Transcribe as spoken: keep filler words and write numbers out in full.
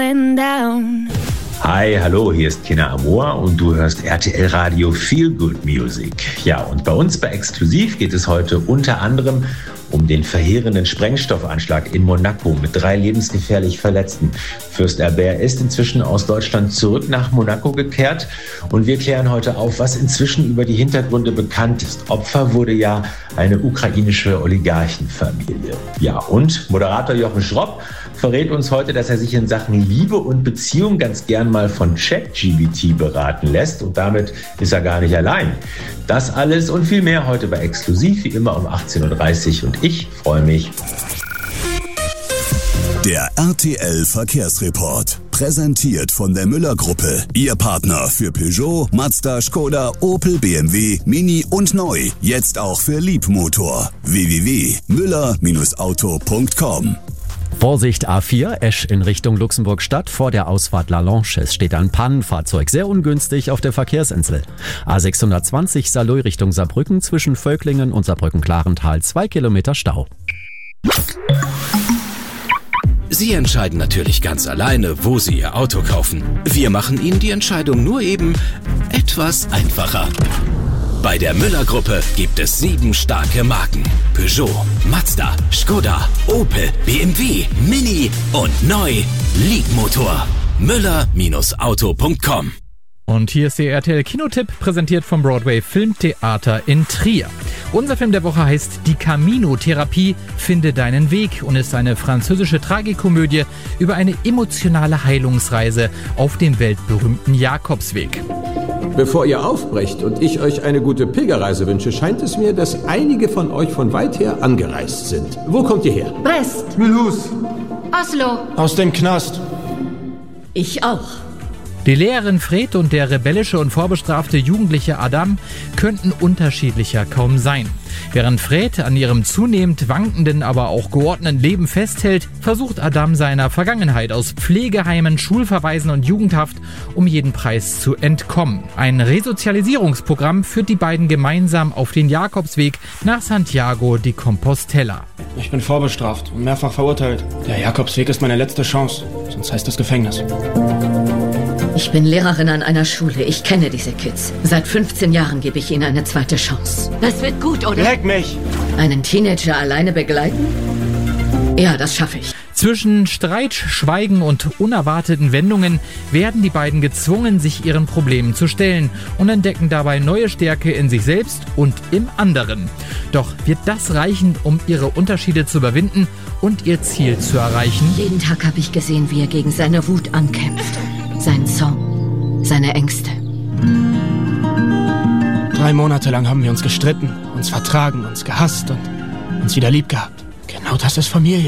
and down. Hi, hallo, hier ist Kina Amor und du hörst R T L Radio Feel Good Music. Ja, und bei uns bei Exklusiv geht es heute unter anderem um den verheerenden Sprengstoffanschlag in Monaco mit drei lebensgefährlich Verletzten. Fürst Herbert ist inzwischen aus Deutschland zurück nach Monaco gekehrt und wir klären heute auf, was inzwischen über die Hintergründe bekannt ist. Opfer wurde ja eine ukrainische Oligarchenfamilie. Ja, und Moderator Jochen Schropp verrät uns heute, dass er sich in Sachen Liebe und Beziehung ganz gern mal von ChatGPT beraten lässt und damit ist er gar nicht allein. Das alles und viel mehr heute bei Exklusiv, wie immer um achtzehn Uhr dreißig und ich freue mich. Der R T L Verkehrsreport, präsentiert von der Müller-Gruppe, Ihr Partner für Peugeot, Mazda, Skoda, Opel, B M W, Mini und neu, jetzt auch für Liebmotor. w w w punkt müller auto punkt com. Vorsicht A vier, Esch in Richtung Luxemburg-Stadt vor der Ausfahrt La Lanche. Es steht ein Pannenfahrzeug, sehr ungünstig auf der Verkehrsinsel. A sechshundertzwanzig Saarlouis Richtung Saarbrücken zwischen Völklingen und Saarbrücken-Klarental, zwei Kilometer Stau. Sie entscheiden natürlich ganz alleine, wo Sie Ihr Auto kaufen. Wir machen Ihnen die Entscheidung nur eben etwas einfacher. Bei der Müller-Gruppe gibt es sieben starke Marken. Peugeot, Mazda, Skoda, Opel, B M W, Mini und neu Liebmotor. Müller Auto punkt com. Und hier ist der R T L Kinotipp, präsentiert vom Broadway Filmtheater in Trier. Unser Film der Woche heißt Die Camino-Therapie, finde deinen Weg und ist eine französische Tragikomödie über eine emotionale Heilungsreise auf dem weltberühmten Jakobsweg. Bevor ihr aufbrecht und ich euch eine gute Pilgerreise wünsche, scheint es mir, dass einige von euch von weit her angereist sind. Wo kommt ihr her? Brest. Mulhouse. Oslo. Aus dem Knast. Ich auch. Die Lehrerin Fred und der rebellische und vorbestrafte jugendliche Adam könnten unterschiedlicher kaum sein. Während Fred an ihrem zunehmend wankenden, aber auch geordneten Leben festhält, versucht Adam seiner Vergangenheit aus Pflegeheimen, Schulverweisen und Jugendhaft um jeden Preis zu entkommen. Ein Resozialisierungsprogramm führt die beiden gemeinsam auf den Jakobsweg nach Santiago de Compostela. Ich bin vorbestraft und mehrfach verurteilt. Der Jakobsweg ist meine letzte Chance, sonst heißt es Gefängnis. Ich bin Lehrerin an einer Schule. Ich kenne diese Kids. Seit fünfzehn Jahren gebe ich ihnen eine zweite Chance. Das wird gut, oder? Leck mich! Einen Teenager alleine begleiten? Ja, das schaffe ich. Zwischen Streit, Schweigen und unerwarteten Wendungen werden die beiden gezwungen, sich ihren Problemen zu stellen und entdecken dabei neue Stärke in sich selbst und im anderen. Doch wird das reichen, um ihre Unterschiede zu überwinden und ihr Ziel zu erreichen? Jeden Tag habe ich gesehen, wie er gegen seine Wut ankämpft. Sein Zorn, seine Ängste. Drei Monate lang haben wir uns gestritten, uns vertragen, uns gehasst und uns wieder lieb gehabt. Genau das ist Familie.